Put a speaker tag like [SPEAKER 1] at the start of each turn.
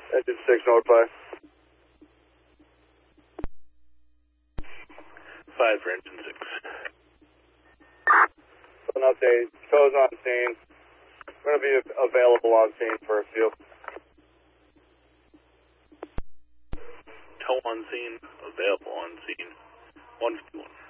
[SPEAKER 1] Engine 6, notify.
[SPEAKER 2] 5 for engine 6.
[SPEAKER 1] An update. Tow's on scene. We're going to be available on scene for a few.
[SPEAKER 2] Tow on scene, available on scene. 151.